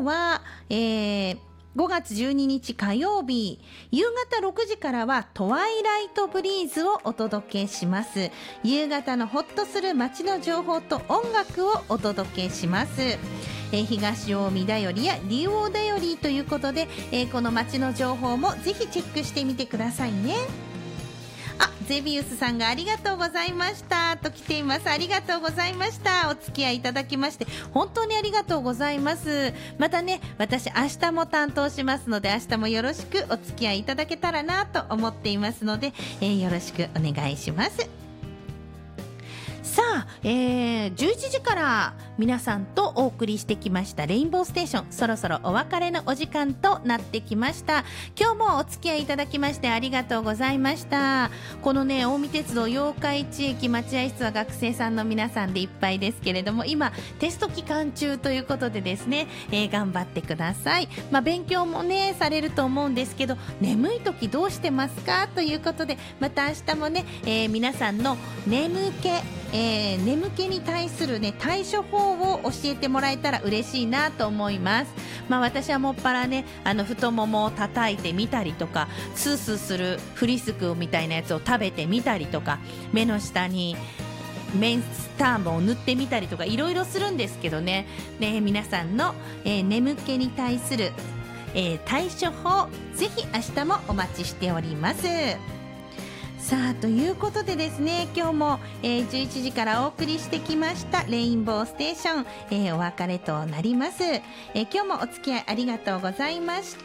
は、5月12日火曜日、夕方6時からはトワイライトブリーズをお届けします。夕方のホッとする街の情報と音楽をお届けします。東近江だよりや竜王だよりということで、この街の情報もぜひチェックしてみてくださいね。ゼビウスさんがありがとうございましたと来ています。ありがとうございました。お付き合いいただきまして本当にありがとうございます。またね、私明日も担当しますので、明日もよろしくお付き合いいただけたらなと思っていますので、よろしくお願いします。さあ、11時から皆さんとお送りしてきましたレインボーステーション、そろそろお別れのお時間となってきました。今日もお付き合いいただきましてありがとうございました。このね、近江鉄道八日市駅待合室は学生さんの皆さんでいっぱいですけれども、今テスト期間中ということでですね、頑張ってください。勉強もねされると思うんですけど、眠い時どうしてますかということで、また明日もね、皆さんの眠気に対するね対処法を教えてもらえたら嬉しいなと思います。私はもっぱらね、太ももを叩いてみたりとか、スースーするフリスクみたいなやつを食べてみたりとか、目の下にメンスタームを塗ってみたりとか、いろいろするんですけどね、皆さんの、眠気に対する、対処法、ぜひ明日もお待ちしております。さあ、ということでですね、今日も、11時からお送りしてきましたレインボーステーション、お別れとなります。今日もお付き合いありがとうございました。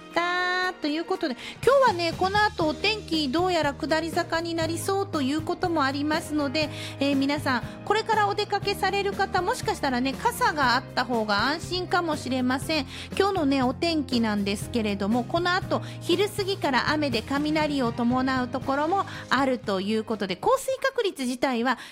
ということで、今日はね、この後お天気どうやら下り坂になりそうということもありますので、皆さんこれからお出かけされる方、もしかしたらね、傘があった方が安心かもしれません。今日のね、お天気なんですけれども、この後昼過ぎから雨で雷を伴うところもあるということで、降水確率自体は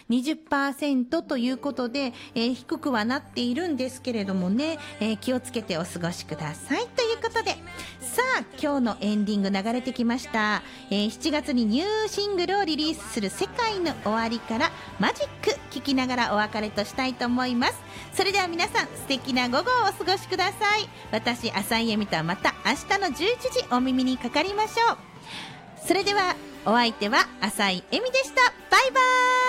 20% ということで、低くはなっているんですけれどもね、気をつけてお過ごしくださいということで、さあ今日のエンディング流れてきました。7月にニューシングルをリリースする世界の終わりからマジック聞きながらお別れとしたいと思います。それでは皆さん、素敵な午後をお過ごしください。私浅井恵美とはまた明日の11時お耳にかかりましょう。それではお相手は浅井恵美でした。バイバーイ。